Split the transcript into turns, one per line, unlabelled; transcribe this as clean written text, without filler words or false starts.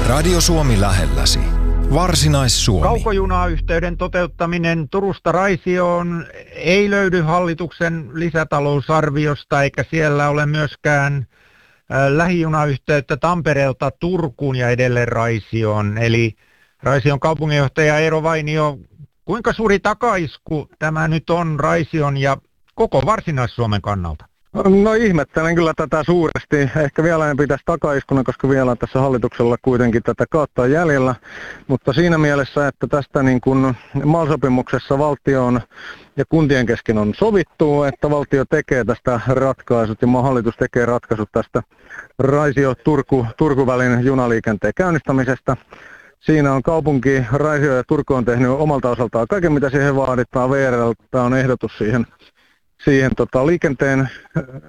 Radio Suomi lähelläsi. Varsinais-Suomi.
Kaukojunayhteyden toteuttaminen Turusta Raisioon ei löydy hallituksen lisätalousarviosta, eikä siellä ole myöskään lähijunayhteyttä Tampereelta Turkuun ja edelleen Raisioon. Eli Raision kaupunginjohtaja Eero Vainio, kuinka suuri takaisku tämä nyt on Raision ja koko Varsinais-Suomen kannalta?
No ihmettelen kyllä tätä suuresti. Ehkä vielä en pitäisi takaiskuna, koska vielä tässä hallituksella kuitenkin tätä kautta on jäljellä. Mutta siinä mielessä, että tästä niin kuin MAL-sopimuksessa valtion ja kuntien kesken on sovittu, että valtio tekee tästä ratkaisut ja maan hallitus tekee ratkaisut tästä Raisio-Turku-välin junaliikenteen käynnistämisestä. Siinä on kaupunki, Raisio ja Turku on tehnyt omalta osaltaan kaiken, mitä siihen vaaditaan. VR:ltä on ehdotus siihen liikenteen